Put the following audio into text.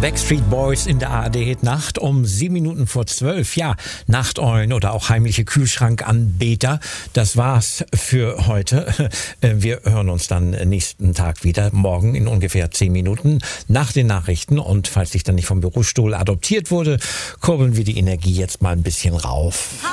Backstreet Boys in der ARD-Hit-Nacht um 7 Minuten vor 12. Ja, Nachteulen oder auch heimliche Kühlschrankanbeter. Das war's für heute. Wir hören uns dann nächsten Tag wieder, morgen in ungefähr 10 Minuten nach den Nachrichten. Und falls ich dann nicht vom Bürostuhl adoptiert wurde, kurbeln wir die Energie jetzt mal ein bisschen rauf.